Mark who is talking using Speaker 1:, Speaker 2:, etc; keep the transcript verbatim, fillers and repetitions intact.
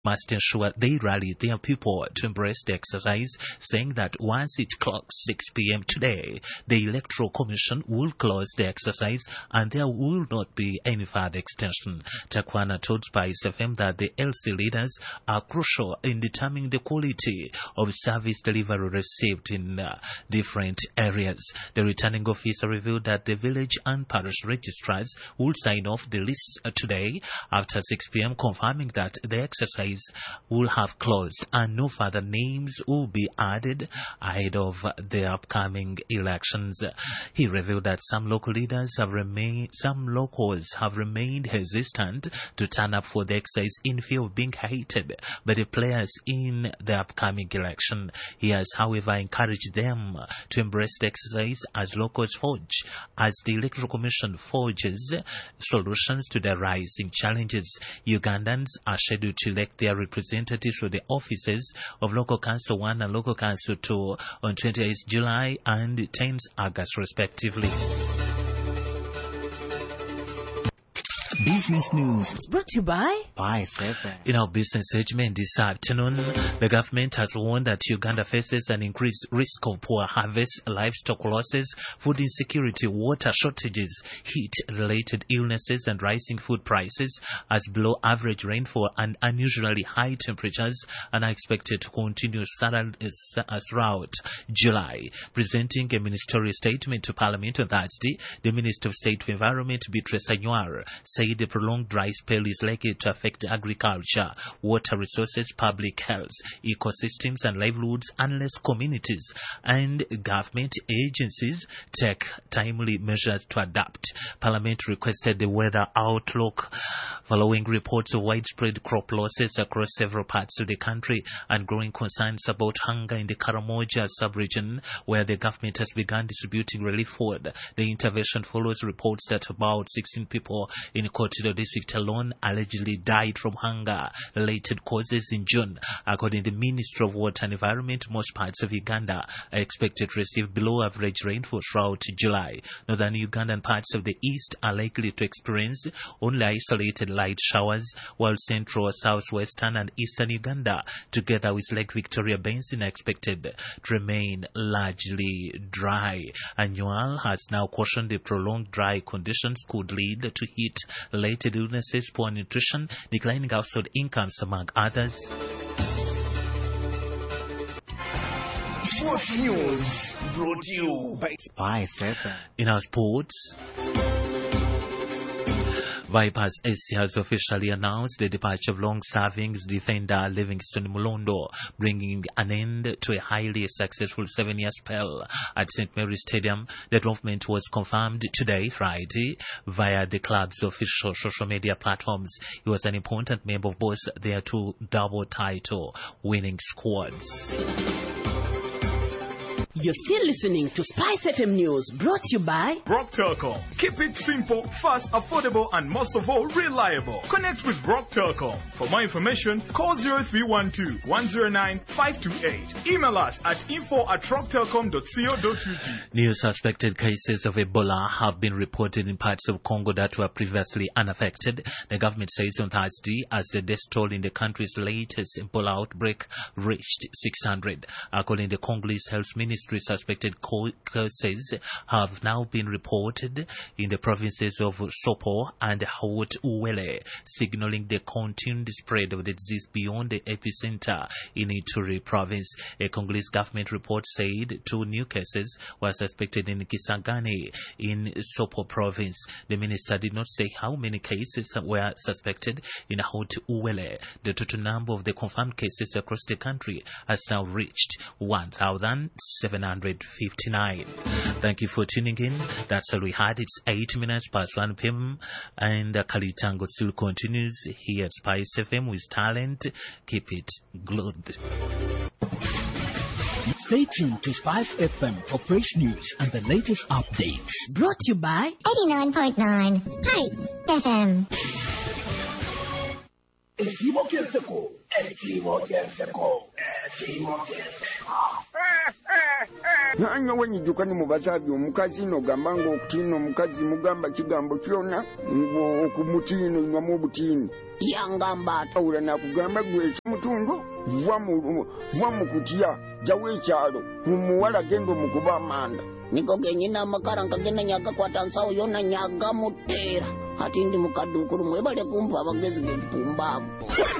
Speaker 1: must ensure they rally their people to embrace the exercise, saying that once it clocks six p.m. today, the Electoral Commission will close the exercise and there will not be any further extension. Takwana told Spice F M that the L C leaders are crucial in determining the quality of service delivery received in uh, different areas. The returning officer revealed that the village and parish registrars will sign off the lists uh, today after six p.m., confirming that the exercise will have closed and no further names will be added ahead of the upcoming elections. He revealed that some local leaders have remained, some locals have remained hesitant to turn up for the exercise in fear of being hated by the players in the upcoming election. He has, however, encouraged them to embrace the exercise as locals forge, as the Electoral Commission forges solutions to the rising challenges. Ugandans are scheduled to elect their representatives for the offices of Local Council one and Local Council two on twenty-eighth July and tenth August respectively.
Speaker 2: Business news
Speaker 3: brought to you by
Speaker 2: Spice F M.
Speaker 1: In our business segment this afternoon, the government has warned that Uganda faces an increased risk of poor harvest, livestock losses, food insecurity, water shortages, heat-related illnesses, and rising food prices as below average rainfall and unusually high temperatures are expected to continue throughout July. Presenting a ministerial statement to Parliament on Thursday, the Minister of State for Environment, Beatrice Anyuar, said the prolonged dry spell is likely to affect agriculture, water resources, public health, ecosystems, and livelihoods unless communities and government agencies take timely measures to adapt. Parliament requested the weather outlook following reports of widespread crop losses across several parts of the country and growing concerns about hunger in the Karamoja sub-region, where the government has begun distributing relief food. The intervention follows reports that about sixteen people in Kotido district alone allegedly died from hunger-related causes in June. According to the Ministry of Water and Environment, most parts of Uganda are expected to receive below-average rainfall throughout July. Northern Uganda and parts of the east are likely to experience only isolated light showers, while central, southwestern, and eastern Uganda, together with Lake Victoria Basin, are expected to remain largely dry. Anyual has now cautioned the prolonged dry conditions could lead to heat-related illnesses, poor nutrition, declining household incomes, among others.
Speaker 4: Sports news brought to you by
Speaker 2: Spice F M.
Speaker 1: In our sports, Vipers A C has officially announced the departure of long-serving defender Livingston Mulondo, bringing an end to a highly successful seven-year spell at Saint Mary's Stadium. The movement was confirmed today, Friday, via the club's official social media platforms. He was an important member of both their two double title winning squads.
Speaker 3: You're still listening to Spice F M News, brought to you by
Speaker 5: Brock Telecom. Keep it simple, fast, affordable, and most of all, reliable. Connect with Brock Telecom. For more information, call zero three one two, one zero nine, five two eight. Email us at info at rocktelecom dot co dot u k.
Speaker 1: New suspected cases of Ebola have been reported in parts of Congo that were previously unaffected. The government says on Thursday, as the death toll in the country's latest Ebola outbreak reached six hundred. According to the Congolese Health Ministry, suspected cases have now been reported in the provinces of Sopo and Haut-Uele, signaling the continued spread of the disease beyond the epicenter in Ituri province. A Congolese government report said two new cases were suspected in Kisangani in Sopo province. The minister did not say how many cases were suspected in Haut-Uele. The total number of the confirmed cases across the country has now reached one thousand seven hundred fifty-nine. Thank you for tuning in. That's all we had. It's eight minutes past one p.m. and uh, Kalitango still continues here at Spice F M with talent. Keep it glued.
Speaker 2: Stay tuned to Spice F M for fresh news and the latest updates.
Speaker 3: Brought to you by
Speaker 6: eighty-nine point nine Spice F M.
Speaker 4: Equivoquense
Speaker 6: Nanga wenyijuka ni mubasabi omukazi no gambanga okutino omukazi mugamba kigambo kyona okumutino nywa mu butini
Speaker 3: yangamba
Speaker 6: awula nakugamba gwe mutundu vwa mu kutya jawe kyalo mumuwala gendo mukuba amanda
Speaker 3: niko genyina makara nkagenda nyaga kwata nsawo yona nyaga mutera hati ndi mukadukuru mwebale kumpa abagezi gepumbavu